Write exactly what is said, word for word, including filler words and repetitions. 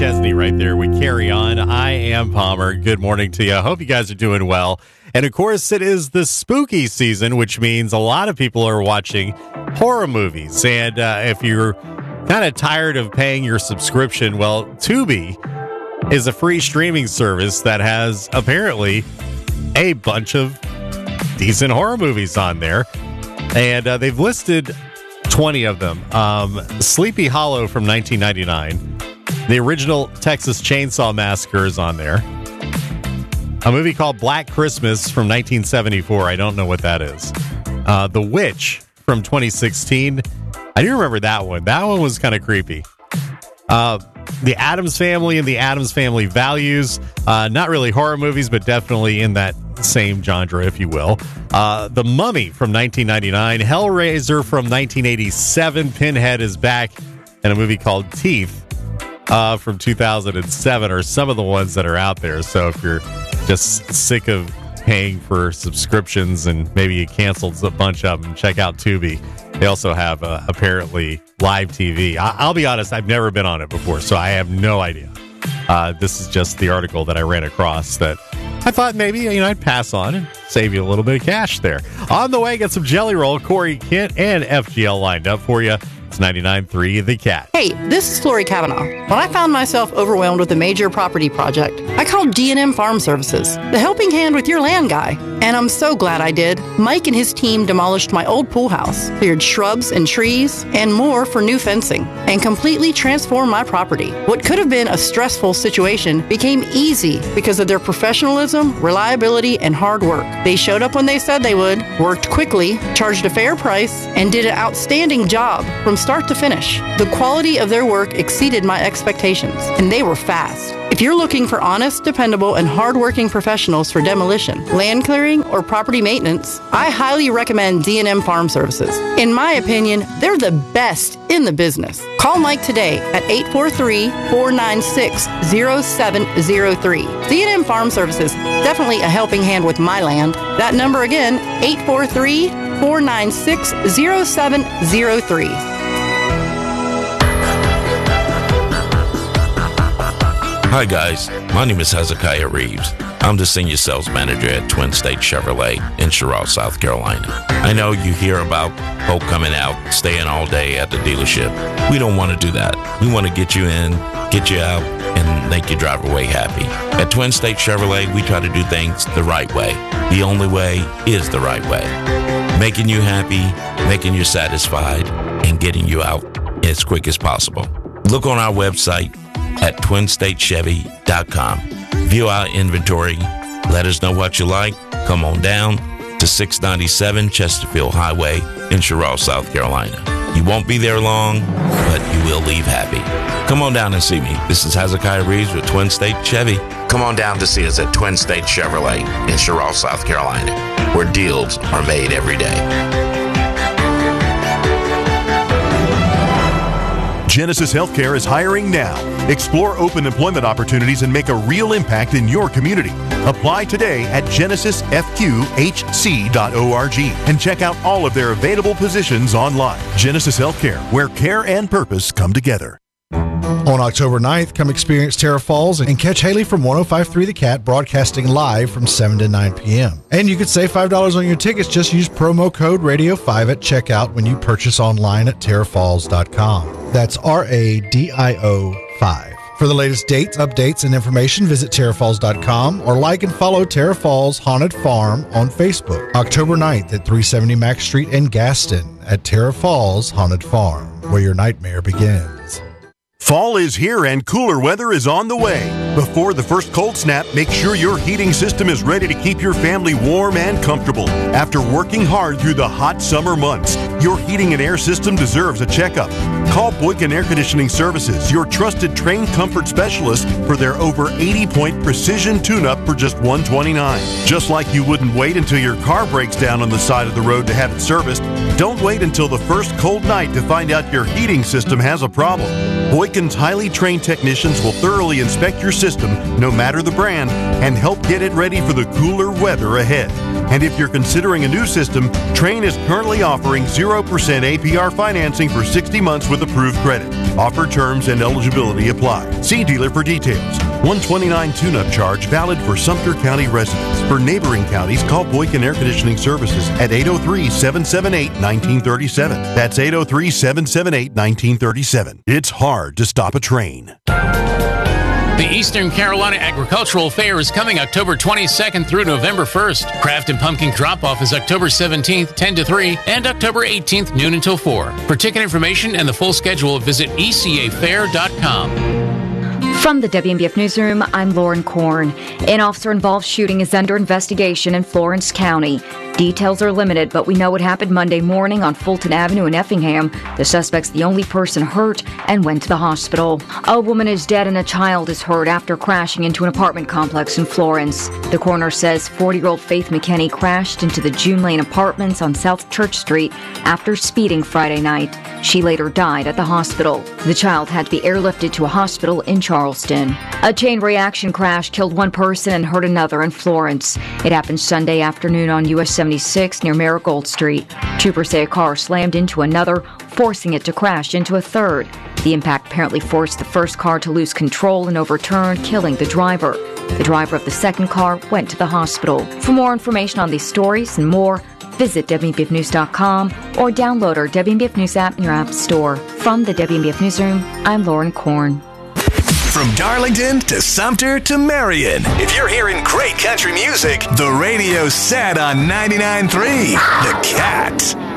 Chesney right there. We carry on. I am Palmer. Good morning to you. I hope you guys are doing well. And of course, it is the spooky season, which means a lot of people are watching horror movies. And uh, if you're kind of tired of paying your subscription, well, Tubi is a free streaming service that has apparently a bunch of decent horror movies on there. And uh, they've listed twenty of them. Um, Sleepy Hollow from nineteen ninety-nine. The original Texas Chainsaw Massacre is on there. A movie called Black Christmas from nineteen seventy-four. I don't know what that is. Uh, The Witch from twenty sixteen. I do remember that one. That one was kind of creepy. Uh, the Addams Family and the Addams Family Values. Uh, not really horror movies, but definitely in that same genre, if you will. Uh, The Mummy from nineteen ninety-nine. Hellraiser from nineteen eighty-seven. Pinhead is back. And a movie called Teeth uh, from two thousand seven are some of the ones that are out there. So if you're just sick of paying for subscriptions and maybe you canceled a bunch of them, check out Tubi. They also have uh, apparently live T V. I- I'll be honest, I've never been on it before, so I have no idea. Uh, this is just the article that I ran across that I thought maybe you know I'd pass on and save you a little bit of cash there. On the way, got some Jelly Roll, Corey Kent, and F G L lined up for you. It's ninety-nine point three The Cat. Hey, this is Lori Kavanaugh. When I found myself overwhelmed with a major property project, I called D and M Farm Services, the helping hand with your land guy. And I'm so glad I did. Mike and his team demolished my old pool house, cleared shrubs and trees, and more for new fencing, and completely transformed my property. What could have been a stressful situation became easy because of their professionalism, reliability, and hard work. They showed up when they said they would, worked quickly, charged a fair price, and did an outstanding job from start to finish. The quality of their work exceeded my expectations, and they were fast. If you're looking for honest, dependable, and hardworking professionals for demolition, land clearing, or property maintenance, I highly recommend D and M Farm Services. In my opinion, they're the best in the business. Call Mike today at eight four three, four nine six, zero seven zero three. D and M Farm Services, definitely a helping hand with my land. That number again, eight four three, four nine six, zero seven zero three. Hi guys, my name is Hezekiah Reeves. I'm the Senior Sales Manager at Twin State Chevrolet in Sherrall, South Carolina. I know you hear about folk coming out, staying all day at the dealership. We don't want to do that. We want to get you in, get you out, and make your driver away happy. At Twin State Chevrolet, we try to do things the right way. The only way is the right way. Making you happy, making you satisfied, and getting you out as quick as possible. Look on our website at twin state chevy dot com. View our inventory. Let us know what you like. Come on down to six ninety-seven Chesterfield Highway in Sherrall, South Carolina. You won't be there long, but you will leave happy. Come on down and see me. This is Hezekiah Reeves with Twin State Chevy. Come on down to see us at Twin State Chevrolet in Sherrall, South Carolina, where deals are made every day. Genesis Healthcare is hiring now. Explore open employment opportunities and make a real impact in your community. Apply today at genesis f q h c dot org and check out all of their available positions online. Genesis Healthcare, where care and purpose come together. On October ninth, come experience Terra Falls and catch Haley from one oh five point three The Cat broadcasting live from seven to nine p.m. And you could save five dollars on your tickets. Just use promo code radio five at checkout when you purchase online at terra falls dot com. That's R A D I O five. For the latest dates, updates, and information, visit terra falls dot com or like and follow Terra Falls Haunted Farm on Facebook. October ninth at three seventy Mack Street in Gaston at Terra Falls Haunted Farm, where your nightmare begins. Fall is here and cooler weather is on the way. Before the first cold snap, make sure your heating system is ready to keep your family warm and comfortable. After working hard through the hot summer months, your heating and air system deserves a checkup. Call Boykin Air Conditioning Services, your trusted trained comfort specialist, for their over eighty point precision tune-up for just one hundred twenty-nine dollars. Just like you wouldn't wait until your car breaks down on the side of the road to have it serviced, don't wait until the first cold night to find out your heating system has a problem. Boykin's highly trained technicians will thoroughly inspect your system, no matter the brand, and help get it ready for the cooler weather ahead. And if you're considering a new system, Trane is currently offering zero percent A P R financing for sixty months with approved credit. Offer terms and eligibility apply. See dealer for details. one twenty-nine tune-up charge valid for Sumter County residents. For neighboring counties, call Boykin Air Conditioning Services at eight oh three, seven seven eight, one nine three seven. That's eight oh three, seven seven eight, one nine three seven. It's hard to stop a train. The Eastern Carolina Agricultural Fair is coming October twenty-second through November first. Craft and Pumpkin Drop-Off is October seventeenth, ten to three, and October eighteenth, noon until four. For ticket information and the full schedule, visit e c a fair dot com. From the W M B F Newsroom, I'm Lauren Korn. An officer-involved shooting is under investigation in Florence County. Details are limited, but we know what happened Monday morning on Fulton Avenue in Effingham. The suspect's the only person hurt and went to the hospital. A woman is dead and a child is hurt after crashing into an apartment complex in Florence. The coroner says forty-year-old Faith McKinney crashed into the June Lane Apartments on South Church Street after speeding Friday night. She later died at the hospital. The child had to be airlifted to a hospital in Charleston. A chain reaction crash killed one person and hurt another in Florence. It happened Sunday afternoon on U S seventy-six near Marigold Street. Troopers say a car slammed into another, forcing it to crash into a third. The impact apparently forced the first car to lose control and overturn, killing the driver. The driver of the second car went to the hospital. For more information on these stories and more, visit W M B F news dot com or download our W M B F News app in your app store. From the W M B F Newsroom, I'm Lauren Korn. From Darlington to Sumter to Marion, if you're hearing great country music, the radio's set on ninety-nine point three The Cat.